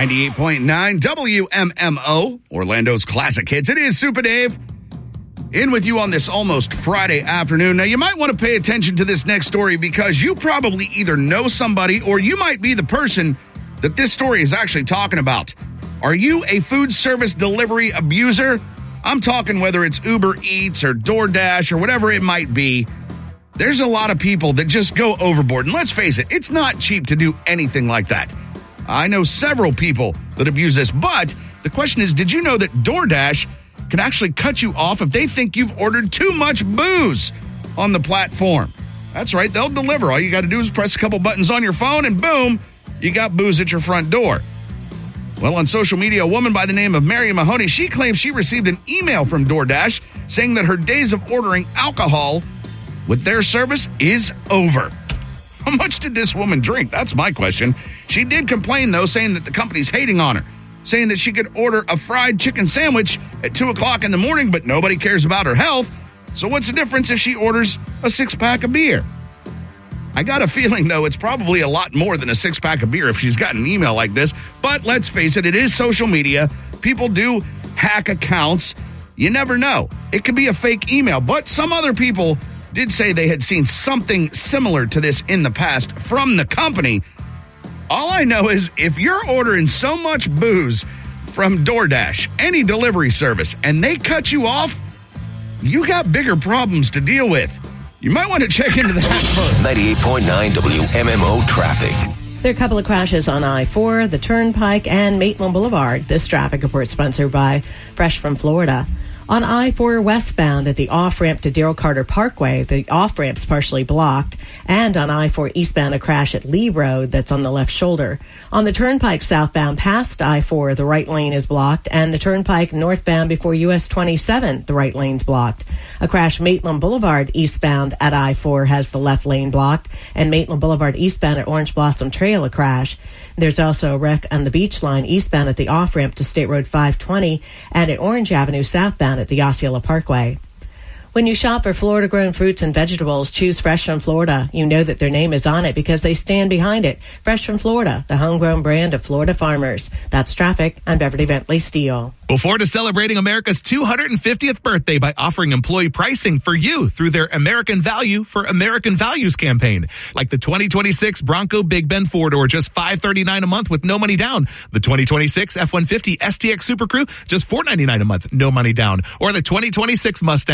98.9 WMMO, Orlando's classic hits. It is Super Dave in with you on this almost Friday afternoon. Now, you might want to pay attention to this next story because you probably either know somebody or you might be the person that this story is actually talking about. Are you a food service delivery abuser? I'm talking whether it's Uber Eats or DoorDash or whatever it might be. There's a lot of people that just go overboard. And let's face it, it's not cheap to do anything like that. I know several people that abuse this, but the question is, did you know that DoorDash can actually cut you off if they think you've ordered too much booze on the platform? That's right, they'll deliver. All you got to do is press a couple buttons on your phone and boom, you got booze at your front door. Well, on social media, a woman by the name of Mary Mahoney, she claims she received an email from DoorDash saying that her days of ordering alcohol with their service is over. How much did this woman drink? That's my question. She did complain, though, saying that the company's hating on her, saying that she could order a fried chicken sandwich at 2 o'clock in the morning, but nobody cares about her health. So what's the difference if she orders a six-pack of beer? I got a feeling, though, it's probably a lot more than a six-pack of beer if she's got an email like this. But let's face it is social media. People do hack accounts. You never know. It could be a fake email, but some other people did say they had seen something similar to this in the past from the company. All I know is if you're ordering so much booze from DoorDash, any delivery service, and they cut you off, you got bigger problems to deal with. You might want to check into that first. 98.9 WMMO traffic. There are a couple of crashes on I-4, the Turnpike, and Maitland Boulevard. This traffic report sponsored by Fresh from Florida. On I-4 westbound at the off-ramp to Daryl Carter Parkway, the off-ramp's partially blocked. And on I-4 eastbound, a crash at Lee Road that's on the left shoulder. On the Turnpike southbound past I-4, the right lane is blocked. And the Turnpike northbound before US 27, the right lane's blocked. A crash Maitland Boulevard eastbound at I-4 has the left lane blocked. And Maitland Boulevard eastbound at Orange Blossom Trail, a crash. There's also a wreck on the Beach Line eastbound at the off-ramp to State Road 520 and at Orange Avenue southbound at the Osceola Parkway. When you shop for Florida-grown fruits and vegetables, choose Fresh from Florida. You know that their name is on it because they stand behind it. Fresh from Florida, the homegrown brand of Florida farmers. That's traffic. I'm Beverly Bentley Steele. Well, Ford is celebrating America's 250th birthday by offering employee pricing for you through their American Value for American Values campaign. Like the 2026 Bronco Big Bend 4-door, just $539 a month with no money down. The 2026 F-150 STX Super Crew, just $499 a month, no money down. Or the 2026 Mustang